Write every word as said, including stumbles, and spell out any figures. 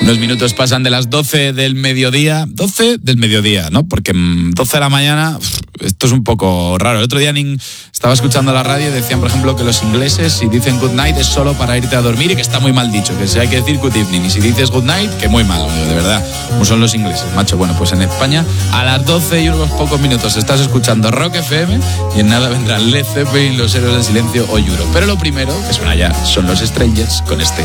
Unos minutos pasan de las doce del mediodía. doce del mediodía, ¿no? Porque doce de la mañana, esto es un poco raro. El otro día estaba escuchando la radio y decían, por ejemplo, que los ingleses, si dicen good night, es solo para irte a dormir y que está muy mal dicho, que si hay que decir good evening. Y si dices good night, que muy mal, de verdad. Como son los ingleses, macho. Bueno, pues en España, a las doce y unos pocos minutos estás escuchando Rock F M y en nada vendrán Led Zeppelin, Los Héroes del Silencio o Yuro. Pero lo primero que suena ya son los Strangers con este